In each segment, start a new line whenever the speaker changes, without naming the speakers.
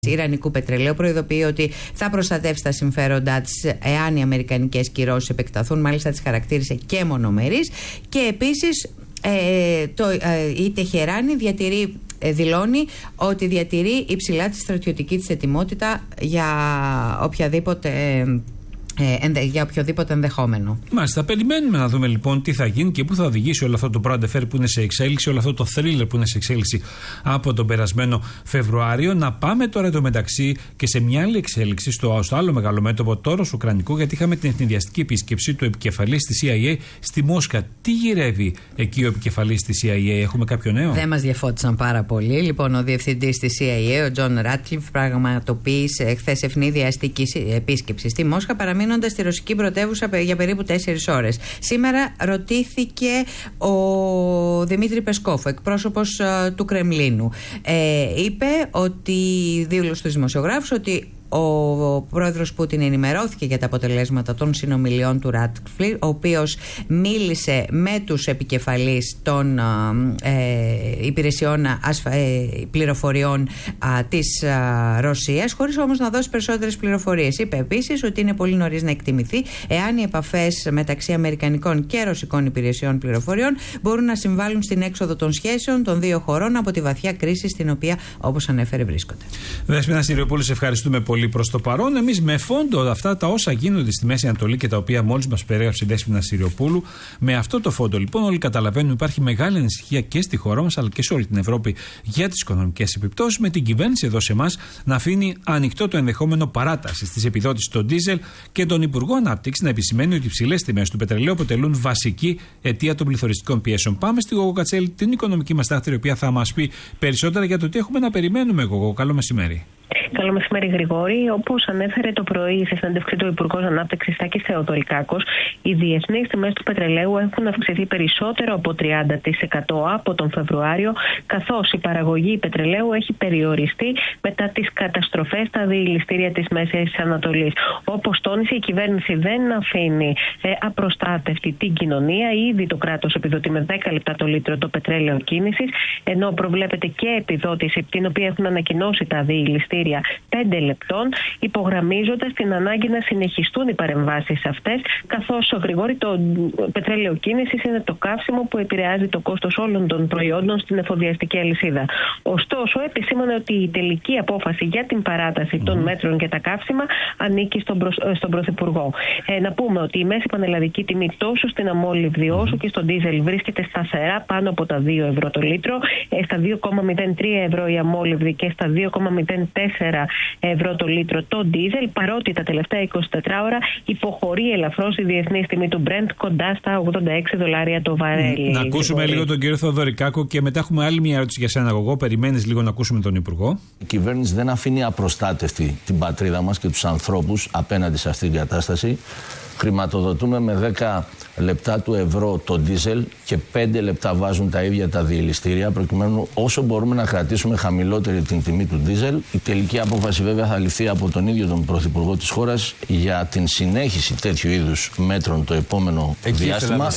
Ιρανικού πετρελαίου προειδοποιεί ότι θα προστατεύσει τα συμφέροντά της εάν οι αμερικανικές κυρώσεις επεκταθούν. Μάλιστα τις χαρακτήρισε και μονομερείς. Και επίσης η Τεχεράνη δηλώνει ότι διατηρεί υψηλά τη στρατιωτική της ετοιμότητα για οποιοδήποτε ενδεχόμενο.
Μάλιστα, περιμένουμε να δούμε λοιπόν τι θα γίνει και πού θα οδηγήσει όλο αυτό το Brand που είναι σε εξέλιξη, όλο αυτό το thriller που είναι σε εξέλιξη από τον περασμένο Φεβρουάριο. Να πάμε τώρα εντωμεταξύ και σε μια άλλη εξέλιξη στο άλλο μεγάλο μέτωπο, το όρος Ουκρανικού, γιατί είχαμε την ευνηδιαστική επίσκεψη του επικεφαλής της CIA στη Μόσχα. Τι γυρεύει εκεί ο επικεφαλής της CIA, έχουμε κάποιο νέο?
Δεν μας διαφώτισαν πάρα πολύ. Λοιπόν, ο διευθυντής της CIA, ο Τζον Ράτκλιφ, πραγματοποίησε χθες ευνηδιαστική επίσκεψη στη Μόσχα, παραμείνοντας στη ρωσική πρωτεύουσα για περίπου 4 ώρες. Σήμερα ρωτήθηκε ο Δημήτρη Πεσκόφ, εκπρόσωπος του Κρεμλίνου. Είπε ότι, δήλωσε στους δημοσιογράφους, ότι ο πρόεδρος Πούτιν ενημερώθηκε για τα αποτελέσματα των συνομιλιών του Ράτκλιφ, ο οποίος μίλησε με τους επικεφαλείς των υπηρεσιών πληροφοριών της Ρωσίας, χωρίς όμως να δώσει περισσότερες πληροφορίες. Είπε επίσης ότι είναι πολύ νωρίς να εκτιμηθεί εάν οι επαφές μεταξύ αμερικανικών και ρωσικών υπηρεσιών πληροφοριών μπορούν να συμβάλλουν στην έξοδο των σχέσεων των δύο χωρών από τη βαθιά κρίση στην οποία, όπως ανέφερε, βρίσκονται.
Δέσποινα Συριοπούλου, σε ευχαριστούμε πολύ προς το παρόν. Εμείς με φόντο αυτά τα όσα γίνονται στη Μέση Ανατολή και τα οποία μόλις μας περιέγραψε η Δέσποινα Συριοπούλου, με αυτό το φόντο λοιπόν όλοι καταλαβαίνουμε υπάρχει μεγάλη ανησυχία και στη χώρα μας αλλά και σε όλη την Ευρώπη για τις οικονομικές επιπτώσεις, με την κυβέρνηση εδώ σε εμάς να αφήνει ανοιχτό το ενδεχόμενο παράταση της επιδότησης στο ντίζελ και τον Υπουργό Ανάπτυξης να επισημαίνει ότι οι υψηλές τιμές του πετρελαίου αποτελούν βασική αιτία των πληθωριστικών πιέσεων. Πάμε στη Γογό Κατσέλη, την οικονομική μας τάχτη, η οποία θα μας πει περισσότερα για το τι έχουμε να περιμένουμε. Γογό, καλό μεσημέρι.
Καλό μεσημέρι, Γρηγόρη. Όπως ανέφερε το πρωί σε συνέντευξή του Υπουργός Ανάπτυξης Τάκης Θεοδωρικάκος, οι διεθνείς τιμές του πετρελαίου έχουν αυξηθεί περισσότερο από 30% από τον Φεβρουάριο, καθώς η παραγωγή πετρελαίου έχει περιοριστεί μετά τις καταστροφές στα διηλιστήρια της Μέσης Ανατολής. Όπως τόνισε, η κυβέρνηση δεν αφήνει απροστάτευτη την κοινωνία. Ήδη το κράτος επιδοτεί με 10 λεπτά το λίτρο το πετρέλαιο κίνησης, ενώ προβλέπεται και επιδότηση, την οποία έχουν ανακοινώσει τα διηλιστήρια, 5 λεπτών, υπογραμμίζοντας την ανάγκη να συνεχιστούν οι παρεμβάσεις αυτές, καθώς, Γρηγόρη, το πετρέλαιο κίνησης είναι το καύσιμο που επηρεάζει το κόστος όλων των προϊόντων στην εφοδιαστική αλυσίδα. Ωστόσο, επισήμανε ότι η τελική απόφαση για την παράταση των μέτρων για τα καύσιμα ανήκει στον Πρωθυπουργό. Να πούμε ότι η μέση πανελλαδική τιμή τόσο στην αμόλυβδη όσο και στο ντίζελ βρίσκεται σταθερά πάνω από τα 2 ευρώ το λίτρο, στα 2,03 ευρώ η αμόλυβδη και στα 2,04 ευρώ το λίτρο το ντίζελ, παρότι τα τελευταία 24 ώρα υποχωρεί ελαφρώς η διεθνής τιμή του Brent κοντά στα $86 το βαρέλι.
Να ακούσουμε λίγο τον κύριο Θεοδωρικάκο και μετά έχουμε άλλη μια ερώτηση για σένα, Γογό. Περιμένεις λίγο να ακούσουμε τον Υπουργό.
Η κυβέρνηση δεν αφήνει απροστάτευτη την πατρίδα μας και τους ανθρώπους απέναντι σε αυτήν την κατάσταση. Χρηματοδοτούμε με 10 λεπτά του ευρώ το ντίζελ και 5 λεπτά βάζουν τα ίδια τα διελιστήρια, προκειμένου όσο μπορούμε να κρατήσουμε χαμηλότερη την τιμή του ντίζελ. Η τελική απόφαση βέβαια θα ληφθεί από τον ίδιο τον Πρωθυπουργό της χώρας για την συνέχιση τέτοιου είδους μέτρων το επόμενο διάστημα.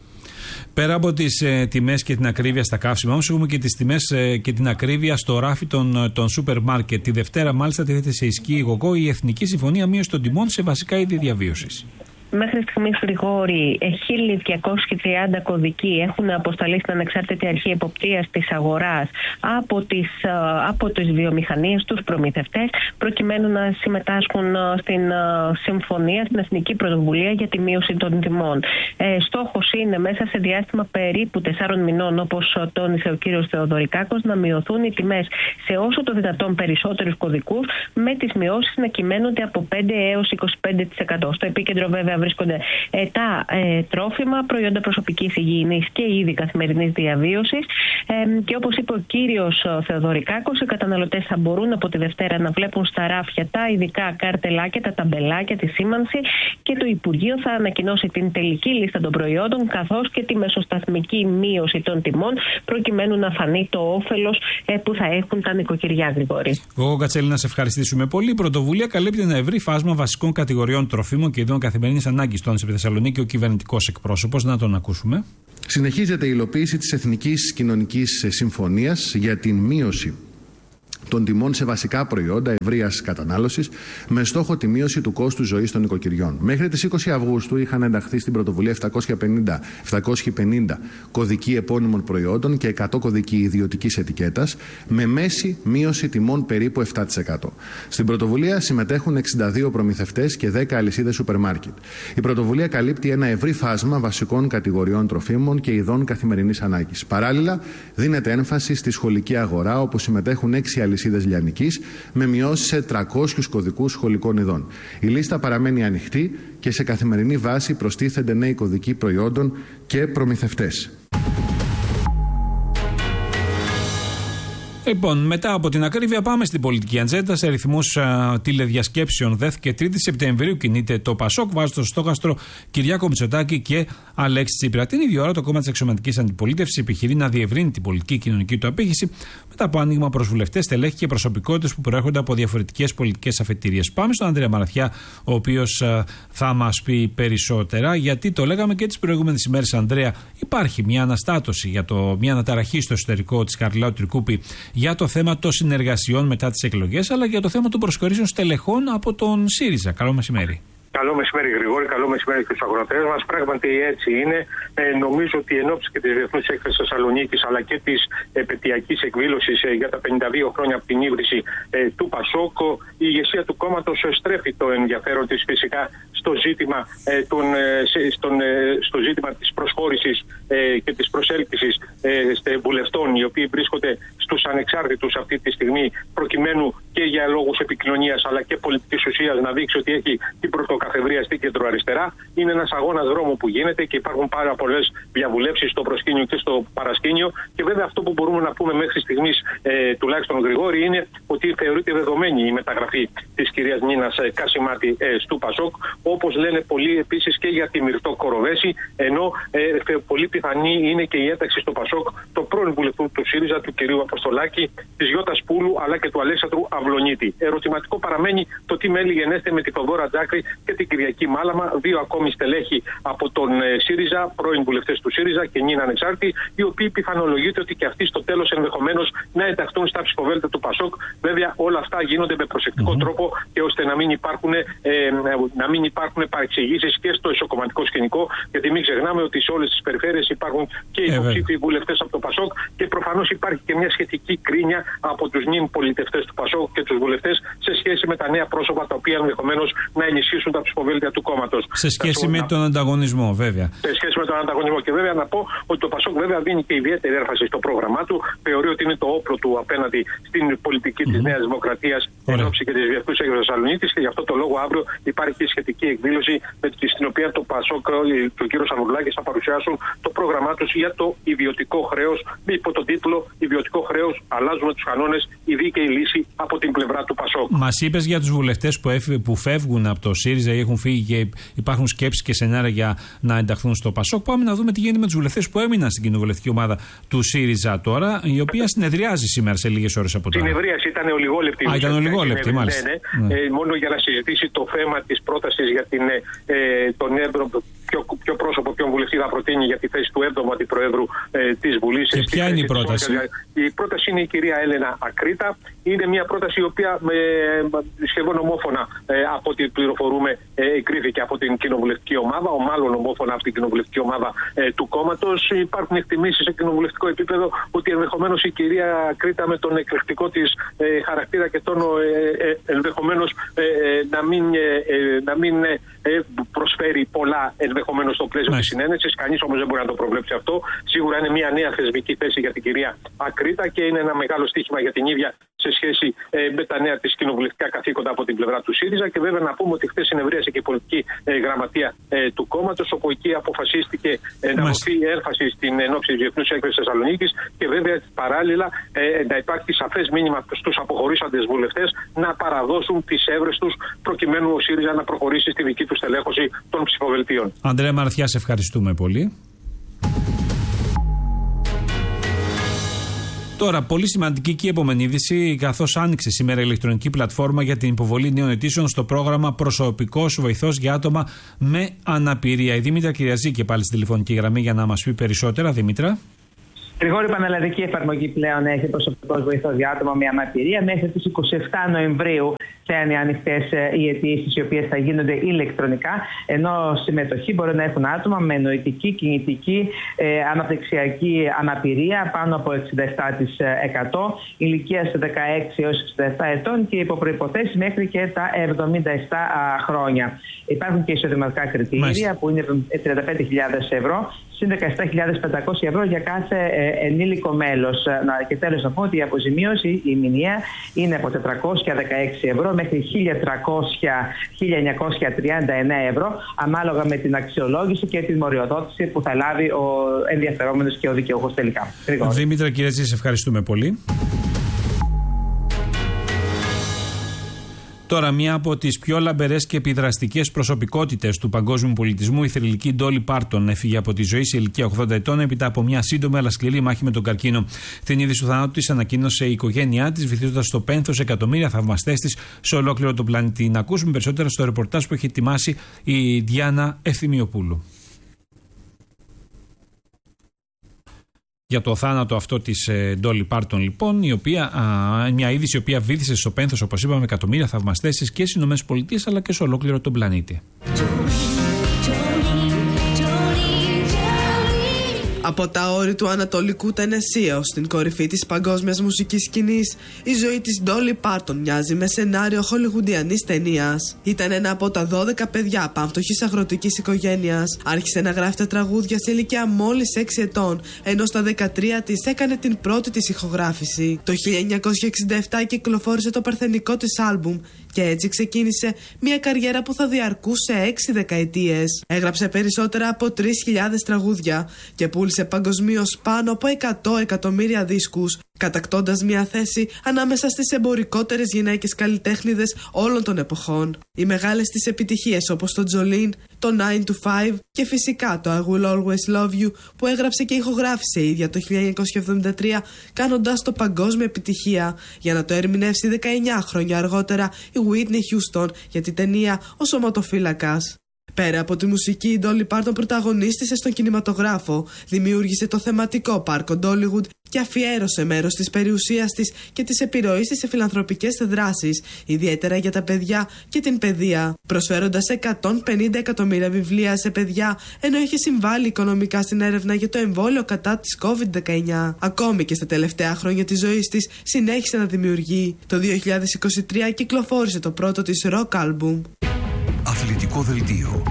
Πέρα από τις τιμές και την ακρίβεια στα καύσιμα, όμως έχουμε και τις τιμές και την ακρίβεια στο ράφι των σούπερ μάρκετ. Τη Δευτέρα, μάλιστα, τίθεται σε ισχύ, Γογό, η Εθνική Συμφωνία Μείωσης των Τιμών σε βασικά είδη διαβίωσης.
Μέχρι στιγμής, Γρηγόρη, 1.230 κωδικοί έχουν αποσταλεί στην ανεξάρτητη αρχή εποπτείας της αγοράς από τις βιομηχανίες, τους προμηθευτές, προκειμένου να συμμετάσχουν στην συμφωνία, στην Εθνική Πρωτοβουλία για τη μείωση των τιμών. Στόχος είναι μέσα σε διάστημα περίπου 4 μηνών, όπως τόνισε ο κύριος Θεοδωρικάκος, να μειωθούν οι τιμές σε όσο το δυνατόν περισσότερους κωδικούς, με τις μειώσεις να κυμαίνονται από 5 έως 25%. Στο επίκεντρο, βέβαια, βρίσκονται τα τρόφιμα, προϊόντα προσωπικής υγιεινής και είδη καθημερινής διαβίωσης. Και όπως είπε ο κύριος Θεοδωρικάκος, οι καταναλωτές θα μπορούν από τη Δευτέρα να βλέπουν στα ράφια τα ειδικά καρτελάκια, τα ταμπελάκια, τη σήμανση, και το Υπουργείο θα ανακοινώσει την τελική λίστα των προϊόντων καθώς και τη μεσοσταθμική μείωση των τιμών, προκειμένου να φανεί το όφελος που θα έχουν τα νοικοκυριά, Γρηγόρη.
Εγώ, Κατσέλη, να σε ευχαριστήσουμε πολύ. Η πρωτοβουλία καλύπτει ένα ευρύ φάσμα βασικών κατηγοριών τροφίμων και ειδών καθημερινής ανάγκης, τόνισε στη Θεσσαλονίκη ο κυβερνητικός εκπρόσωπος. Να τον ακούσουμε.
Συνεχίζεται η υλοποίηση της Εθνικής Κοινωνικής Συμφωνίας για την μείωση των τιμών σε βασικά προϊόντα ευρείας κατανάλωσης με στόχο τη μείωση του κόστου ζωής των νοικοκυριών. Μέχρι τις 20 Αυγούστου είχαν ενταχθεί στην πρωτοβουλία 750 κωδικοί επώνυμων προϊόντων και 100 κωδικοί ιδιωτικής ετικέτας με μέση μείωση τιμών περίπου 7%. Στην πρωτοβουλία συμμετέχουν 62 προμηθευτές και 10 αλυσίδες σούπερ μάρκετ. Η πρωτοβουλία καλύπτει ένα ευρύ φάσμα βασικών κατηγοριών τροφίμων και ειδών καθημερινής ανάγκης. Παράλληλα, δίνεται έμφαση στη σχολική αγορά, όπου συμμετέχουν 6 αλυσίδες λιανικής με μειώσεις σε 300 κωδικούς σχολικών ειδών. Η λίστα παραμένει ανοιχτή και σε καθημερινή βάση προστίθενται νέοι κωδικοί προϊόντων και προμηθευτές.
Λοιπόν, μετά από την ακρίβεια, πάμε στην πολιτική ατζέντα. Σε ρυθμούς τηλεδιασκέψεων ΔΕΘ και 3η Σεπτεμβρίου κινείται το ΠΑΣΟΚ, βάζει στο στόχαστρο Κυριάκο Μητσοτάκη και Αλέξη Τσίπρα. Την ίδια ώρα, το κόμμα της εξωματικής αντιπολίτευσης επιχειρεί να διευρύνει την πολιτική και κοινωνική του απήχηση μετά από άνοιγμα προς βουλευτές, στελέχη και προσωπικότητες που προέρχονται από διαφορετικές πολιτικές αφετηρίες. Πάμε στον Ανδρέα Μαραθιά, ο οποίος θα μας πει περισσότερα, γιατί το λέγαμε και τις προηγούμενες ημέρες, Ανδρέα. Υπάρχει μια αναστάτωση, μια αναταραχή στο εσωτερικό της Χαριλάου Τρικούπη για το θέμα των συνεργασιών μετά τις εκλογές, αλλά για το θέμα των προσχωρήσεων στελεχών από τον ΣΥΡΙΖΑ. Καλό μεσημέρι.
Καλό μεσημέρι, Γρηγόρη. Καλό μεσημέρι και στους αγροτές μας. Πράγματι έτσι είναι. Νομίζω ότι εν ώψη και της Διεθνούς Έκθεσης Θεσσαλονίκης αλλά και της επετειακής εκδήλωσης για τα 52 χρόνια από την ίδρυση του ΠΑΣΟΚ, η ηγεσία του κόμματος στρέφει το ενδιαφέρον της φυσικά στο ζήτημα της προσχώρησης και της προσέλκυσης βουλευτών, οι οποίοι βρίσκονται στους ανεξάρτητους αυτή τη στιγμή, προκειμένου και για λόγους επικοινωνίας αλλά και πολιτικής ουσίας να δείξει ότι έχει την πρωτοκαθεδρία στην κεντροαριστερά. Είναι ένας αγώνας δρόμου που γίνεται και υπάρχουν πάρα πολλές διαβουλεύσεις στο προσκήνιο και στο παρασκήνιο. Και βέβαια αυτό που μπορούμε να πούμε μέχρι στιγμής, τουλάχιστον Γρηγόρη, είναι ότι θεωρείται δεδομένη η μεταγραφή της κυρίας Νίνας Κασιμάτη του ΠΑΣΟΚ, όπως λένε πολλοί επίσης και για τη Μυρτώ Κοροβέση, ενώ πολύ πιθανή είναι και η ένταξη στο ΠΑΣΟΚ του πρώην βουλευτού του ΣΥΡΙΖΑ, του κυρίου Αποστολάκη, της Γιώτας Πούλου αλλά και του Αλέξανδρου Αυλονίτη. Ερωτηματικό παραμένει το τι μέλη γενέστε με τη Θοδόρα Τζάκρη και την Κυριακή Μάλαμα, δύο ακόμη στελέχη από τον ΣΥΡΙΖΑ, πρώην βουλευτές του ΣΥΡΙΖΑ και νυν ανεξάρτητοι, οι οποίοι πιθανολογείται ότι και αυτοί στο τέλος ενδεχομένως να ενταχθούν στα ψηφοβέλτα του ΠΑΣΟΚ. Βέβαια, όλα αυτά γίνονται με προσεκτικό τρόπο και ώστε να μην υπάρχουν παρεξηγήσεις και στο εσωκομματικό σκηνικό, γιατί μην ξεχνάμε ότι σε όλες τις περιφέρειες υπάρχουν και υποψήφιοι βουλευτές από το ΠΑΣΟΚ και προφανώς υπάρχει και μια σχετική κρίνια από τους νυν πολιτευτές του ΠΑΣΟΚ και τους βουλευτές σε σχέση με τα νέα πρόσωπα τα οποία ενδεχομένως να ενισχύσουν τα ψηφοβέλτια του κόμματος.
Σε σχέση με τον ανταγωνισμό, βέβαια.
Σε σχέση με τον ανταγωνισμό. Και βέβαια να πω ότι το ΠΑΣΟΚ βέβαια δίνει και ιδιαίτερη έμφαση στο πρόγραμμά του. Θεωρεί ότι είναι το όπλο του απέναντι στην πολιτική της Νέας Δημοκρατίας εν ώψη και της Διεθνούς Έκθεσης Θεσσαλονίκης. Και γι' αυτό το λόγο αύριο υπάρχει και σχετική εκδήλωση στην οποία το ΠΑΣΟΚ και ο κ. Ανδρουλάκης θα παρουσιάσουν το πρόγραμμά τους για το ιδιωτικό χρέος, υπό τον τίτλο «Ιδιωτικό χρέος, αλλάζουμε τους κανόνες, η δίκαιη λύση από την πλευρά του ΠΑΣΟΚ».
Μας είπες για τους βουλευτές που φεύγουν από το ΣΥΡΙΖΑ ή έχουν φύγει και υπάρχουν σκέψεις και σενάρια για να ενταχθούν στο ΠΑΣΟΚ. Πάμε να δούμε τι γίνεται με τους βουλευτές που έμειναν στην κοινοβουλευτική ομάδα του ΣΥΡΙΖΑ τώρα, η οποία συνεδριάζει σήμερα σε λίγες ώρες από τώρα.
Συνεδρίαση ήταν ολιγόλεπτη.
Ήταν ολιγόλεπτη, μάλιστα.
Μόνο για να συζητήσει το θέμα της πρότασης για τον ποιο πρόσωπο, ποιον βουλευτή θα προτείνει για τη θέση του 7ου Αντιπροέδρου της Βουλής.
Και ποια είναι η πρόταση?
Η πρόταση είναι η κυρία Έλενα Ακρίτα. Είναι μια πρόταση η οποία σχεδόν ομόφωνα, από ό,τι πληροφορούμε, εγκρίθηκε από την κοινοβουλευτική ομάδα, μάλλον ομόφωνα από την κοινοβουλευτική ομάδα του κόμματος. Υπάρχουν εκτιμήσεις σε κοινοβουλευτικό επίπεδο ότι ενδεχομένως η κυρία Ακρίτα με τον εκλεκτικό της χαρακτήρα και τόνο ενδεχομένως να μην προσφέρει πολλά ενδεχομένως στο πλαίσιο της συνένεσης. Κανείς όμως δεν μπορεί να το προβλέψει αυτό. Σίγουρα είναι μια νέα θεσμική θέση για την κυρία Ακρίτα και είναι ένα μεγάλο στοίχημα για την ίδια σε σχέση με τα νέα της κοινοβουλευτικά καθήκοντα από την πλευρά του ΣΥΡΙΖΑ. Και βέβαια να πούμε ότι χθες συνευρίασε και η πολιτική γραμματεία του κόμματος, όπου εκεί αποφασίστηκε να δοθεί έμφαση στην ενόψη της Διεθνούς Έκθεσης Θεσσαλονίκης και βέβαια παράλληλα να υπάρχει σαφές μήνυμα στους αποχωρήσαντες βουλευτές να παραδώσουν τις έβρες τους προκειμένου ο ΣΥΡΙΖΑ να προχωρήσει στη δική του στελέχωση των ψηφοβελτίων. Ανδρέα
Μαραθιά, σε ευχαριστούμε πολύ. Τώρα, πολύ σημαντική και η επόμενη είδηση, καθώς άνοιξε σήμερα η ηλεκτρονική πλατφόρμα για την υποβολή νέων αιτήσεων στο πρόγραμμα Προσωπικός Βοηθός για άτομα με αναπηρία. Η Δήμητρα Κυριαζή και πάλι στη τηλεφωνική γραμμή για να μας πει περισσότερα. Δήμητρα.
Γρηγόρη, η πανελλαδική εφαρμογή πλέον έχει προσωπικός βοηθός για άτομα με αναπηρία. Μέχρι τις 27 Νοεμβρίου θα είναι ανοιχτές οι αιτήσεις, οι οποίες θα γίνονται ηλεκτρονικά. Ενώ συμμετοχή μπορεί να έχουν άτομα με νοητική, κινητική, αναπτυξιακή αναπηρία πάνω από 67%, ηλικίας 16 έως 67 ετών και υπό προϋποθέσεις μέχρι και τα 77 χρόνια. Υπάρχουν και εισοδηματικά κριτήρια που είναι 35.000 ευρώ. Συν 17.500 ευρώ για κάθε ενήλικο μέλος. Και τέλος να πω ότι η αποζημίωση, η μηνιαία, είναι από 416 ευρώ μέχρι 1.939 ευρώ, ανάλογα με την αξιολόγηση και την μοριοδότηση που θα λάβει ο ενδιαφερόμενος και ο δικαιούχος τελικά.
Δήμητρα Κυρέτζη, σε ευχαριστούμε πολύ. Τώρα, μία από τις πιο λαμπερές και επιδραστικές προσωπικότητες του παγκόσμιου πολιτισμού, η θρυλική Ντόλι Πάρτον, έφυγε από τη ζωή σε ηλικία 80 ετών έπειτα από μια σύντομη αλλά σκληρή μάχη με τον καρκίνο. Την είδηση του θανάτου της ανακοίνωσε η οικογένειά της, βυθίζοντας στο πένθος εκατομμύρια θαυμαστές της σε ολόκληρο τον πλανήτη. Να ακούσουμε περισσότερα στο ρεπορτάζ που έχει ετοιμάσει η Διάννα Ευθυμιοπούλου. Για το θάνατο αυτό της Ντόλι Πάρτον, λοιπόν, μια είδηση η οποία βύθισε στο πένθος, όπως είπαμε, εκατομμύρια θαυμαστές της και στις ΗΠΑ αλλά και σε ολόκληρο τον πλανήτη.
Από τα όρη του Ανατολικού Τενεσσee ως την κορυφή της παγκόσμιας μουσικής σκηνής, η ζωή της Ντόλι Πάρτον μοιάζει με σενάριο χολιγουντιανής ταινίας. Ήταν ένα από τα 12 παιδιά πάμφτωχης αγροτικής οικογένειας. Άρχισε να γράφει τα τραγούδια σε ηλικία μόλις 6 ετών, ενώ στα 13 της έκανε την πρώτη της ηχογράφηση. Το 1967 κυκλοφόρησε το παρθενικό της άλμπουμ και έτσι ξεκίνησε μια καριέρα που θα διαρκούσε 6 δεκαετίες. Έγραψε περισσότερα από 3.000 τραγούδια και πούλησε παγκοσμίως πάνω από 100 εκατομμύρια δίσκους, κατακτώντας μια θέση ανάμεσα στις εμπορικότερες γυναίκες καλλιτέχνηδες όλων των εποχών. Οι μεγάλες της επιτυχίες όπως το Jolene, το 9 to 5 και φυσικά το I Will Always Love You που έγραψε και ηχογράφησε η ίδια το 1973, κάνοντας το παγκόσμια επιτυχία, για να το ερμηνεύσει 19 χρόνια αργότερα η Whitney Houston για την ταινία «Ο Σωματοφύλακας». Πέρα από τη μουσική, η Ντόλι Πάρτον πρωταγωνίστησε στον κινηματογράφο, δημιούργησε το θεματικό πάρκο Dollywood και αφιέρωσε μέρος της περιουσίας της και της επιρροής της σε φιλανθρωπικές δράσεις, ιδιαίτερα για τα παιδιά και την παιδεία, προσφέροντας 150 εκατομμύρια βιβλία σε παιδιά, ενώ είχε συμβάλει οικονομικά στην έρευνα για το εμβόλιο κατά της COVID-19. Ακόμη και στα τελευταία χρόνια της ζωής της συνέχισε να δημιουργεί. Το 2023 κυκλοφόρησε το πρώτο της rock album.
Αθλητικό δελτίο.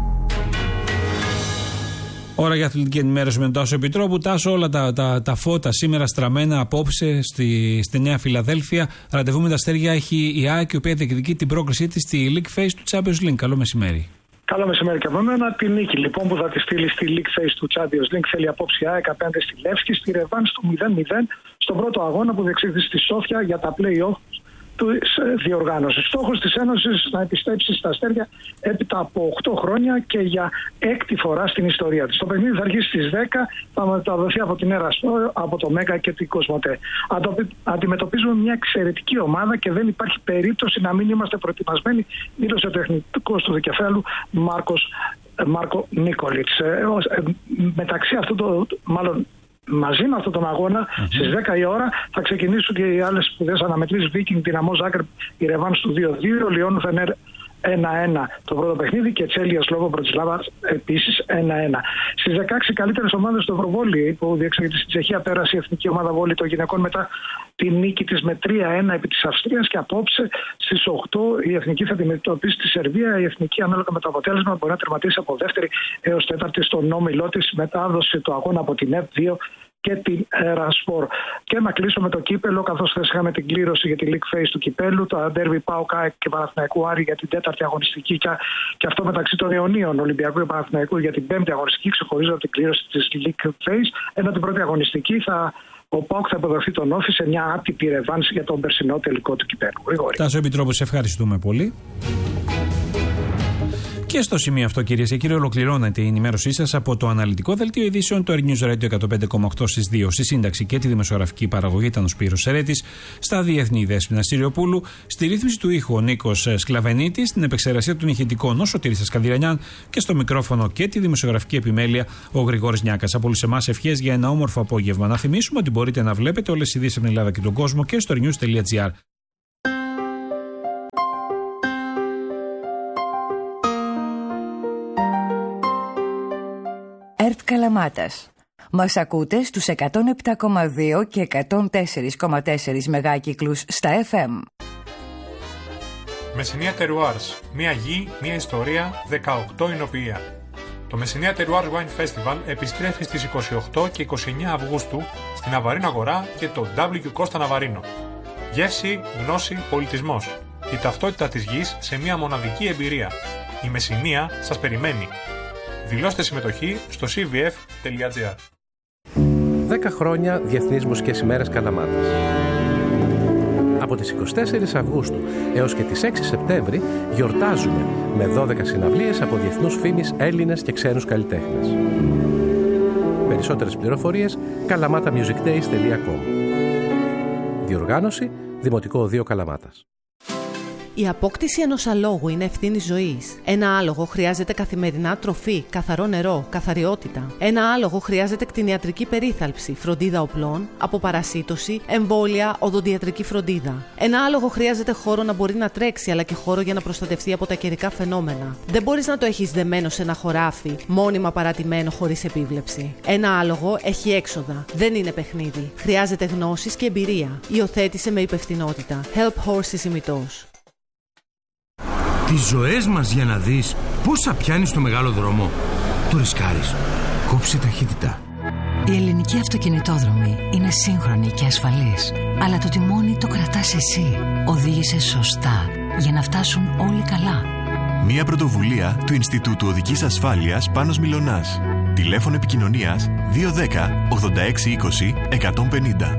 Ώρα για αθλητική ενημέρωση με τον Τάσο Επιτρόπου. Τάσο, όλα τα φώτα σήμερα στραμμένα απόψε στη Νέα Φιλαδέλφια. Ραντεβού με τα αστέρια έχει η ΑΕΚ, η οποία διεκδικεί την πρόκρισή της στη League Phase του Champions League. Καλό μεσημέρι.
Καλό μεσημέρι και από μένα. Τη νίκη λοιπόν που θα τη στείλει στη League Phase του Champions League θέλει απόψε η ΑΕΚ απέναντι στη Λεύσκη στη ρεβάνς του 0-0 στον πρώτο αγώνα που διεξήχθη στη Σόφια για τα play-off της διοργάνωσης. Στόχος της Ένωσης να επιστρέψει στα αστέρια έπειτα από 8 χρόνια και για 6η φορά στην ιστορία της. Το παιχνίδι θα αρχίσει στις 10, θα μεταδοθεί από την Έρα Σπορ, από το Μέγκα και την Κοσμοτέ. Αντιμετωπίζουμε μια εξαιρετική ομάδα και δεν υπάρχει περίπτωση να μην είμαστε προετοιμασμένοι, δήλωσε ο τεχνικός του δικεφάλου Μάρκο Νίκολιτς. Μεταξύ αυτού μαζί με αυτόν τον αγώνα, στις 10 η ώρα θα ξεκινήσουν και οι άλλες σπουδαίες αναμετρήσεις. Βίκινγκ, Δυναμό Ζάγκρεπ, η ρεβάνς του 2-2, Λιόν Φενέρ 1-1 το πρώτο παιχνίδι και Τσέλια Σλόβο Μπρατισλάβα επίσης 1-1. Στις 16 καλύτερες ομάδες του Ευρωβόλι που διεξάγεται στην Τσεχία πέρασε η εθνική ομάδα βόλι των γυναικών μετά τη νίκη της με 3-1 επί της Αυστρίας και απόψε στις 8 η εθνική θα αντιμετωπίσει τη Σερβία. Η εθνική ανάλογα με το αποτέλεσμα μπορεί να τερματίσει από δεύτερη έως τέταρτη στον όμιλό της, μετάδοση του αγώνα από την ΕΠ2 και την Ρασπορ. Και να κλείσω με το κύπελο, καθώς χθες είχαμε την κλήρωση για τη League Phase του κυπέλου, το Ντέρβι ΠΑΟΚ και Παναθηναϊκού Άρη για την 4η αγωνιστική και αυτό μεταξύ των Ιωνίων Ολυμπιακού και Παναθηναϊκού για την 5η αγωνιστική, ξεχωρίζω την κλήρωση της League Phase, ενώ την πρώτη αγωνιστική ο ΠΑΟΚ θα υποδοχθεί τον Όφη σε μια άτυπη ρεβάνση για τον περσινό τελικό του κυπέλου.
Τάσο Επιτρόπου, σε ευχαριστούμε πολύ. Και στο σημείο αυτό, κυρίες και κύριοι, ολοκληρώνεται η ενημέρωσή σας από το αναλυτικό δελτίο ειδήσεων του News Radio 105,8 στις 2. Στη σύνταξη και τη δημοσιογραφική παραγωγή ήταν ο Σπύρος Σερέτης, στα διεθνή Δέσποινα Σιριοπούλου, στη ρύθμιση του ήχου ο Νίκος Σκλαβενίτης, στην επεξεργασία των ηχητικών ο Σωτήρης Ασκανδυρανιάν και στο μικρόφωνο και τη δημοσιογραφική επιμέλεια ο Γρηγόρης Νιάκας. Από όλους εμάς ευχές για ένα όμορφο απόγευμα. Να θυμίσουμε ότι μπορείτε να βλέπετε όλες τις ειδήσεις από την Ελλάδα και τον κόσμο και στο news.gr.
ΕΡΤ Καλαμάτας. Μας ακούτε στους 107,2 και 104,4 μεγάκυκλους στα FM.
Μεσσηνία Terroirs. Μία γη, μία ιστορία, 18 εινοποιία. Το Μεσσηνία Terroirs Wine Festival επιστρέφει στις 28 και 29 Αυγούστου στην Ναβαρίνο Αγορά και το W Costa Ναβαρίνο. Γεύση, γνώση, πολιτισμός. Η ταυτότητα της γης σε μία μοναδική εμπειρία. Η Μεσσηνία σας περιμένει. Δηλώστε συμμετοχή στο cvf.gr.
10 χρόνια Διεθνείς Μουσικές ημέρες Καλαμάτας. Από τις 24 Αυγούστου έως και τις 6 Σεπτέμβρη γιορτάζουμε με 12 συναυλίες από διεθνούς φήμης Έλληνες και ξένους καλλιτέχνες. Περισσότερες πληροφορίες kalamatamusicdays.com. Διοργάνωση Δημοτικό Οδείο Καλαμάτας.
Η απόκτηση ενός αλόγου είναι ευθύνη ζωής. Ένα άλογο χρειάζεται καθημερινά τροφή, καθαρό νερό, καθαριότητα. Ένα άλογο χρειάζεται κτηνιατρική περίθαλψη, φροντίδα οπλών, αποπαρασίτωση, εμβόλια, οδοντιατρική φροντίδα. Ένα άλογο χρειάζεται χώρο να μπορεί να τρέξει, αλλά και χώρο για να προστατευτεί από τα καιρικά φαινόμενα. Δεν μπορείς να το έχεις δεμένο σε ένα χωράφι, μόνιμα παρατημένο χωρίς επίβλεψη. Ένα άλογο έχει έξοδα. Δεν είναι παιχνίδι. Χρειάζεται γνώσεις και εμπειρία. Υιοθέτησε με υπευθυνότητα. Help Horses ημιτός.
Τις ζωές μας για να δεις πόσα πιάνει στο μεγάλο δρόμο. Το ρισκάρεις. Κόψε ταχύτητα.
Η ελληνική αυτοκινητόδρομη είναι σύγχρονη και ασφαλής. Αλλά το τιμόνι το κρατάς εσύ. Οδήγησε σωστά για να φτάσουν όλοι καλά.
Μια πρωτοβουλία του Ινστιτούτου Οδικής Ασφάλειας Πάνος Μιλωνάς. Τηλέφωνο επικοινωνίας 210 8620 150.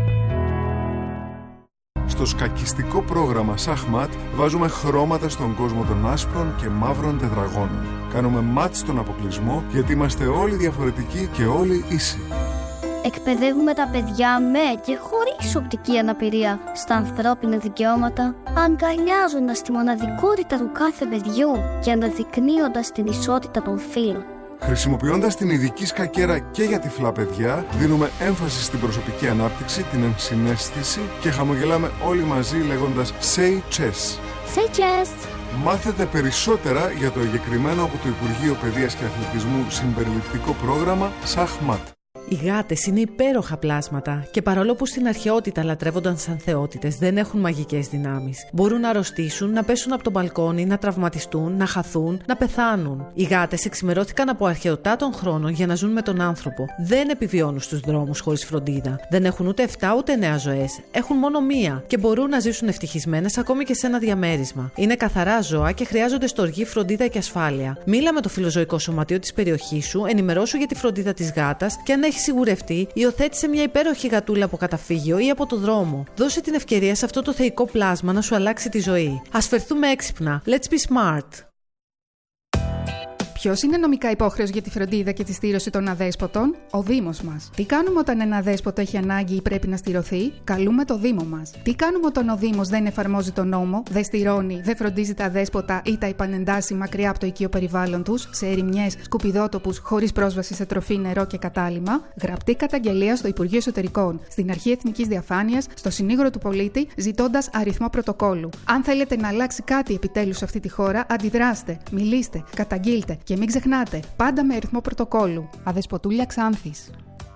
Στο σκακιστικό πρόγραμμα Σαχμάτ βάζουμε χρώματα στον κόσμο των άσπρων και μαύρων τετραγώνων. Κάνουμε μάτ στον αποκλεισμό γιατί είμαστε όλοι διαφορετικοί και όλοι ίσοι.
Εκπαιδεύουμε τα παιδιά με και χωρίς οπτική αναπηρία στα ανθρώπινα δικαιώματα, αγκαλιάζοντας τη μοναδικότητα του κάθε παιδιού και αναδεικνύοντας την ισότητα των φύλων.
Χρησιμοποιώντας την ειδική σκακέρα και για τυφλά παιδιά, δίνουμε έμφαση στην προσωπική ανάπτυξη, την ενσυναίσθηση και χαμογελάμε όλοι μαζί λέγοντας Say Chess.
Say Chess!
Μάθετε περισσότερα για το εγκεκριμένο από το Υπουργείο Παιδείας και Αθλητισμού συμπεριληπτικό πρόγραμμα Σαχμάτ.
Οι γάτες είναι υπέροχα πλάσματα και παρόλο που στην αρχαιότητα λατρεύονταν σαν θεότητες, δεν έχουν μαγικές δυνάμεις. Μπορούν να αρρωστήσουν, να πέσουν από το μπαλκόνι, να τραυματιστούν, να χαθούν, να πεθάνουν. Οι γάτες εξημερώθηκαν από αρχαιοτά των χρόνων για να ζουν με τον άνθρωπο. Δεν επιβιώνουν στους δρόμους χωρίς φροντίδα. Δεν έχουν ούτε 7 ούτε 9 ζωές. Έχουν μόνο μία και μπορούν να ζήσουν ευτυχισμένες ακόμη και σε ένα διαμέρισμα. Είναι καθαρά ζώα και χρειάζονται στοργή, φροντίδα και ασφάλεια. Μίλα με το φιλοζωικό σωματείο της περιοχής σου, ενημερώσου για τη φροντίδα της γάτας και αν έχει σιγουρευτεί, υιοθέτησε μια υπέροχη γατούλα από καταφύγιο ή από το δρόμο. Δώσε την ευκαιρία σε αυτό το θεϊκό πλάσμα να σου αλλάξει τη ζωή. Ας φερθούμε έξυπνα. Let's be smart.
Ποιος είναι νομικά υπόχρεος για τη φροντίδα και τη στήρωση των αδέσποτων? Ο Δήμος μας. Τι κάνουμε όταν ένα αδέσποτο έχει ανάγκη ή πρέπει να στηρωθεί? Καλούμε το Δήμο μας. Τι κάνουμε όταν ο Δήμος δεν εφαρμόζει τον νόμο, δεν στηρώνει, δεν φροντίζει τα αδέσποτα ή τα επανεντάσσει μακριά από το οικείο περιβάλλον τους, σε ερημιές, σκουπιδότοπους, χωρίς πρόσβαση σε τροφή, νερό και κατάλυμμα? Γραπτή καταγγελία στο Υπουργείο Εσωτερικών, στην Αρχή Εθνικής Διαφάνειας, στο Συνήγορο του Πολίτη, ζητώντας αριθμό πρωτοκόλου. Αν θέλετε να αλλάξει κάτι επιτέλους σε αυτή τη χώρα, αντιδράστε, μιλήστε, καταγγείλτε. Και μην ξεχνάτε, πάντα με αριθμό πρωτοκόλου. Αδεσποτούλια Ξάνθης.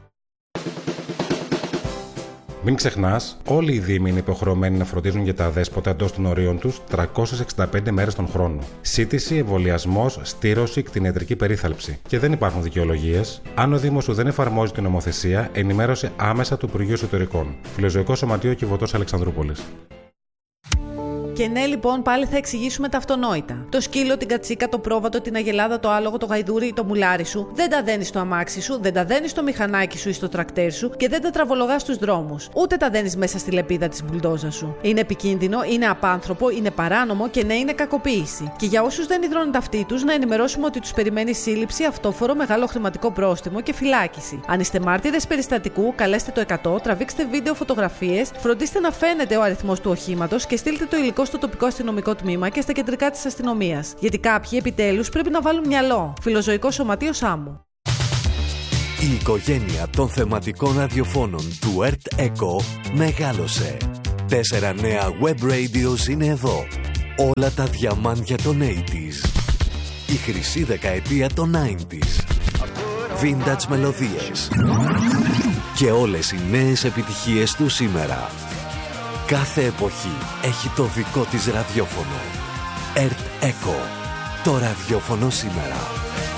Μην ξεχνάς, όλοι οι Δήμοι είναι υποχρεωμένοι να φροντίζουν για τα αδέσποτα εντός των ορίων τους 365 μέρες τον χρόνο. Σύτηση, εμβολιασμός, στήρωση, κτηνιατρική περίθαλψη. Και δεν υπάρχουν δικαιολογίες. Αν ο Δήμος σου δεν εφαρμόζει την νομοθεσία, ενημέρωσε άμεσα το Υπουργείο Εσωτερικών. Φιλοζωικό Σωματείο Κιβωτός Αλεξανδρούπολης.
Και ναι, λοιπόν, πάλι θα εξηγήσουμε τα αυτονόητα. Το σκύλο, την κατσίκα, το πρόβατο, την αγελάδα, το άλογο, το γαϊδούρι ή το μουλάρι σου δεν τα δένεις στο αμάξι σου, δεν τα δένεις στο μηχανάκι σου ή στο τρακτέρ σου και δεν τα τραβολογάς στους δρόμους. Ούτε τα δένεις μέσα στη λεπίδα της μπουλντόζα σου. Είναι επικίνδυνο, είναι απάνθρωπο, είναι παράνομο και ναι, είναι κακοποίηση. Και για όσους δεν υδρώνουν ταυτί τους, να ενημερώσουμε ότι τους περιμένει σύλληψη, αυτόφορο, μεγάλο χρηματικό πρόστιμο και φυλάκιση. Αν είστε μάρτυρες περιστατικού, καλέστε το 100, τραβήξτε βίντεο, φωτογραφίες, φροντίστε να φαίνεται ο αριθμός του οχήματος και στείλτε το υλικό στο τοπικό αστυνομικό τμήμα και στα κεντρικά της αστυνομίας. Γιατί κάποιοι επιτέλους πρέπει να βάλουν μυαλό. Φιλοζωικό Σωματείο Σάμου.
Η οικογένεια των θεματικών ραδιοφώνων του Earth Echo μεγάλωσε. 4 νέα web radios είναι εδώ. Όλα τα διαμάντια των 80s. Η χρυσή δεκαετία των 90s. Vintage μελωδίες. Και όλες οι νέες επιτυχίες του σήμερα. Κάθε εποχή έχει το δικό της ραδιόφωνο. Earth Echo. Το ραδιόφωνο σήμερα.